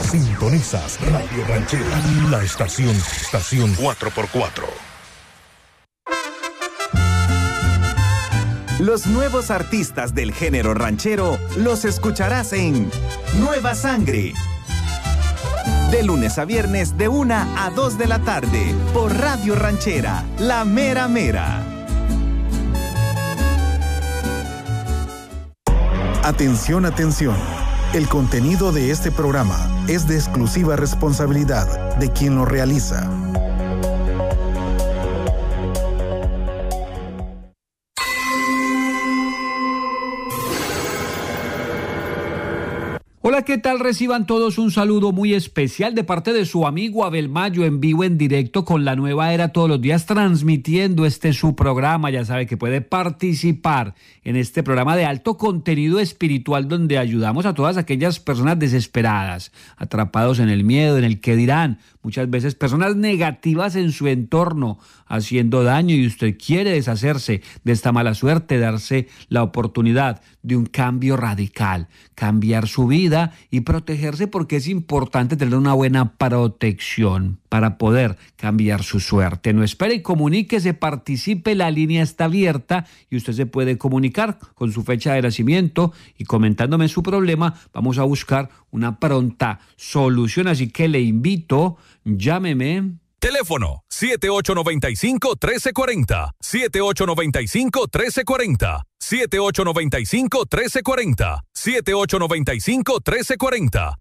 Sintonizas Radio Ranchera, la estación 4x4. Los nuevos artistas del género ranchero los escucharás en Nueva Sangre. De lunes a viernes de 1 a 2 de la tarde por Radio Ranchera, la mera mera. Atención, atención. El contenido de este programa es de exclusiva responsabilidad de quien lo realiza. Hola, ¿qué tal? Reciban todos un saludo muy especial de parte de su amigo Abel Mayo, en vivo, en directo, con La Nueva Era, todos los días transmitiendo su programa. Ya sabe que puede participar en este programa de alto contenido espiritual, donde ayudamos a todas aquellas personas desesperadas, atrapados en el miedo, en el qué dirán, muchas veces personas negativas en su entorno, haciendo daño, y usted quiere deshacerse de esta mala suerte, darse la oportunidad de un cambio radical, cambiar su vida y protegerse, porque es importante tener una buena protección para poder cambiar su suerte. No espere y comuníquese, participe, la línea está abierta y usted se puede comunicar con su fecha de nacimiento y comentándome su problema. Vamos a buscar una pronta solución, así que le invito, llámeme. Teléfono 7895-1340, 7895-1340, 7895-1340, 7895-1340,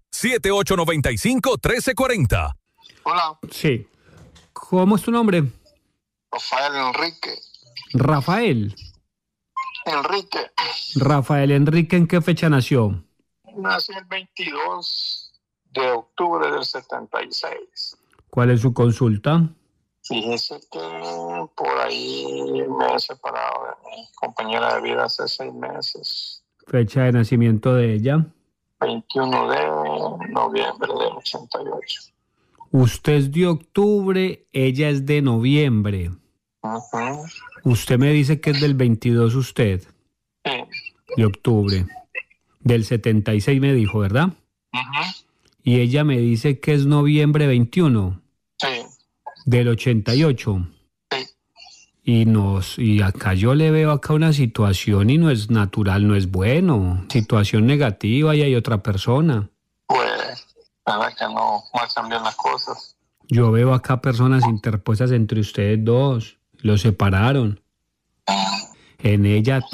7895-1340. Hola. Sí. ¿Cómo es tu nombre? Rafael Enrique. Rafael. Enrique. Rafael Enrique, ¿en qué fecha nació? Nací el 22 de octubre del 76. ¿Cuál es su consulta? Fíjese que por ahí me he separado de mi compañera de vida hace 6 meses. Fecha de nacimiento de ella. 21 de noviembre del 88. Usted es de octubre, ella es de noviembre. Uh-huh. Usted me dice que es del 22 usted. Sí. De octubre. Del 76 me dijo, ¿verdad? Uh-huh. Y ella me dice que es noviembre 21. Sí. Del 88. Sí. Y acá yo le veo acá una situación y no es natural, no es bueno. Situación negativa y hay otra persona. Pues, la verdad que no marchan bien las cosas. Yo veo acá personas interpuestas entre ustedes dos. Los separaron. En ella